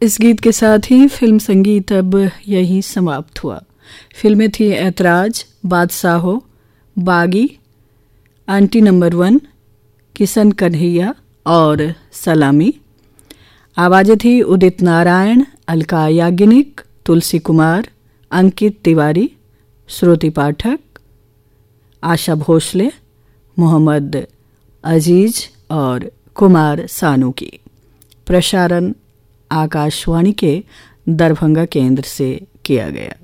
इस गीत के साथ ही फिल्म संगीत अब यही समाप्त हुआ। फिल्में थी ऐतराज, बादशाहो, बागी, आंटी नंबर 1, किशन कन्हैया और सलामी। आवाज़ें थी उदित नारायण, अलका याग्निक, तुलसी कुमार, अंकित तिवारी, श्रुति पाठक, आशा भोसले, मोहम्मद अजीज और कुमार सानू की। प्रसारण आकाशवाणी के दरभंगा केंद्र से किया गया।